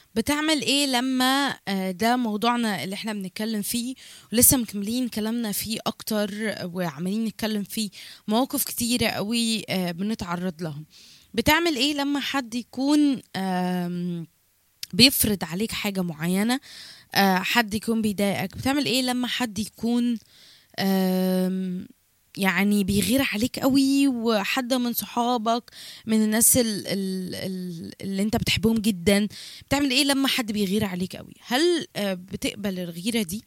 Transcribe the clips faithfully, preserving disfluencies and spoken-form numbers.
بتعمل ايه لما آه، ده موضوعنا اللي احنا بنتكلم فيه، ولسه مكملين كلامنا فيه اكتر، وعمالين نتكلم فيه مواقف كتيرة قوي آه، بنتعرض لها. بتعمل ايه لما حد يكون آم، بيفرض عليك حاجة معينة؟ آه، حد يكون بيضايقك. بتعمل ايه لما حد يكون آم، يعني بيغير عليك قوي، وحد من صحابك، من الناس ال- ال- ال- اللي انت بتحبهم جدا؟ بتعمل ايه لما حد بيغير عليك قوي؟ هل آه، بتقبل الغيرة دي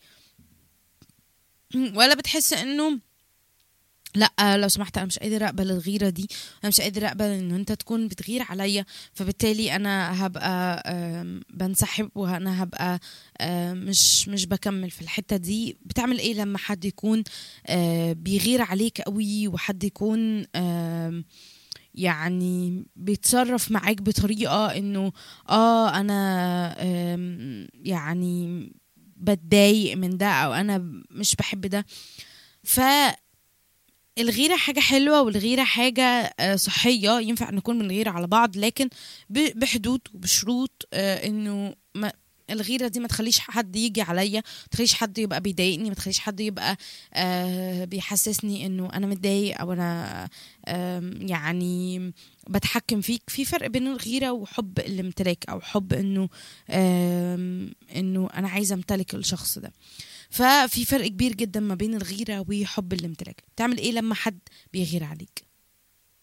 ولا بتحس انه لا، لو سمحت انا مش قادر اقبل الغيره دي، انا مش قادر اقبل ان انت تكون بتغير عليا، فبالتالي انا هبقى آم، بنسحب، وانا هبقى آم، مش مش بكمل في الحته دي؟ بتعمل ايه لما حد يكون آه، بيغير عليك قوي، وحد يكون آم، يعني بيتصرف معاك بطريقه انه اه انا آم، يعني بتضايق من ده، او انا مش بحب ده؟ ف الغيرة حاجة حلوة، والغيرة حاجة آه، صحية، ينفع نكون بنغير على بعض، لكن ب- بحدود وبشروط، آه، انه ما الغيرة دي ما تخليش حد يجي عليا، ما تخليش حد يبقى بيضايقني، ما تخليش حد يبقى آه بيحسسني انه انا متضايق، او انا آه يعني بتحكم فيك. في فرق بين الغيرة وحب الامتلاك، او حب انه آه انه انا عايزة امتلك الشخص ده. ففي فرق كبير جدا ما بين الغيرة وحب الامتلاك. تعمل ايه لما حد بيغير عليك؟